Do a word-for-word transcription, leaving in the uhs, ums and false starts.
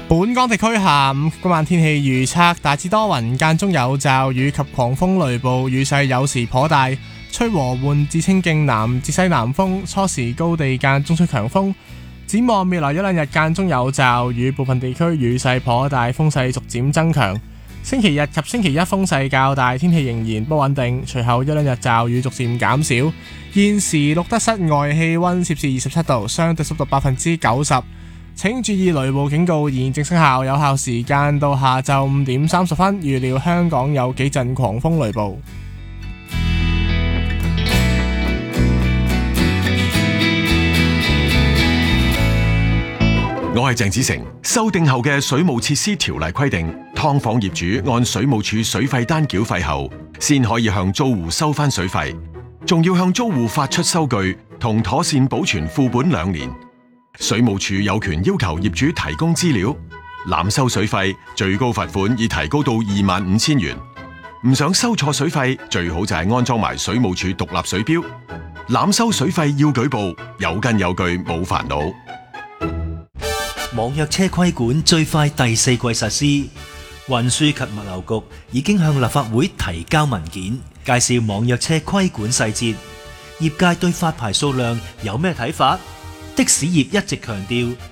本港地區下午今晚天氣預測大致多雲，間中有驟雨及狂風雷暴，雨勢有時頗大，吹和緩至清勁南至西南風，初時高地間中吹強風。展望未來一兩日間中有驟雨，部分地區雨勢頗大，風勢逐漸增強。星期日及星期一風勢較大，天氣仍然不穩定，隨後一兩日驟雨逐漸減少。現時錄得室外氣溫攝氏二十七度，相對濕度百分之九十。請注意雷暴警告現正生效，有效時間到下晝五點三十分。預料香港有幾陣狂風雷暴。 我係鄭子誠。修訂後嘅水務設施條例規定，劏房業主按水務署水費單繳費後，先可以向租戶收返水費，仲要向租戶發出收據同妥善保存副本兩年。水務署有權要求業主提供資料，濫收水費最高罰款已提高到二萬五千元。唔想收錯水費，最好就係安裝埋水務署獨立水錶。濫收水費要舉報，有根有據冇煩惱。 網約車規管最快第四季實施，運輸及物流局已經向立法會提交文件，介紹網約車規管細節。業界對發牌數量有咩睇法？的士業一直強調